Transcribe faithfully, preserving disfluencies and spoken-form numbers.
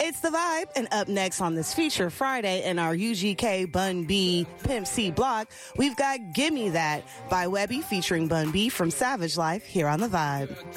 It's The Vibe, and up next on this Feature Friday in our U G K Bun B Pimp C block, we've got Gimme That by Webby featuring Bun B from Savage Life here on The Vibe.